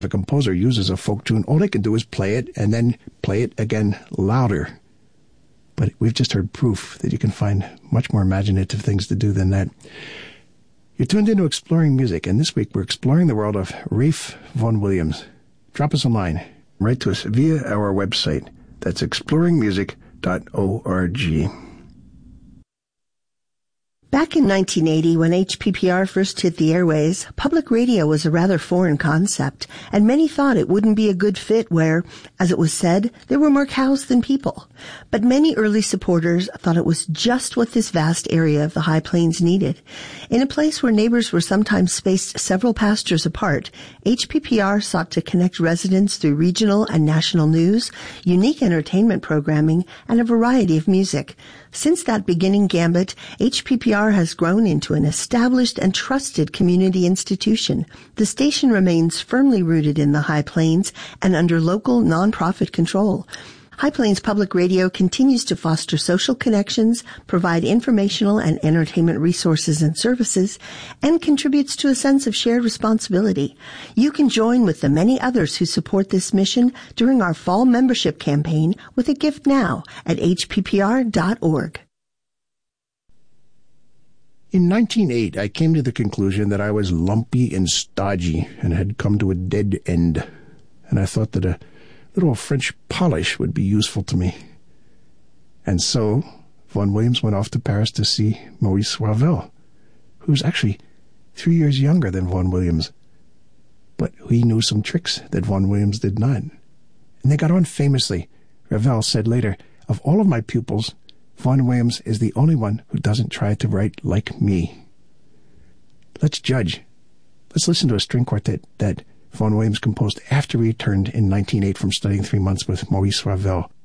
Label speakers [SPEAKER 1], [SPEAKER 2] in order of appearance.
[SPEAKER 1] the composer uses a folk tune, all they can do is play it and then play it again louder. But we've just heard proof that you can find much more imaginative things to do than that. You're tuned into Exploring Music, and this week we're exploring the world of Ralph Vaughan Williams. Drop us a line. Write to us via our website. That's exploringmusic.org.
[SPEAKER 2] Back in 1980, when HPPR first hit the airways, public radio was a rather foreign concept, and many thought it wouldn't be a good fit where, as it was said, there were more cows than people. But many early supporters thought it was just what this vast area of the High Plains needed. In a place where neighbors were sometimes spaced several pastures apart, HPPR sought to connect residents through regional and national news, unique entertainment programming, and a variety of music. Since that beginning gambit, HPPR has grown into an established and trusted community institution. The station remains firmly rooted in the High Plains and under local nonprofit control. High Plains Public Radio continues to foster social connections, provide informational and entertainment resources and services, and contributes to a sense of shared responsibility. You can join with the many others who support this mission during our fall membership campaign with a gift now at hppr.org.
[SPEAKER 1] In 1908, I came to the conclusion that I was lumpy and stodgy and had come to a dead end, and I thought that a little French polish would be useful to me. And so, Vaughan Williams went off to Paris to see Maurice Ravel, who was actually 3 years younger than Vaughan Williams. But he knew some tricks that Vaughan Williams did not. And they got on famously. Ravel said later, "Of all of my pupils, Vaughan Williams is the only one who doesn't try to write like me." Let's judge. Let's listen to a string quartet that Vaughan Williams composed after he returned in 1908 from studying 3 months with Maurice Ravel.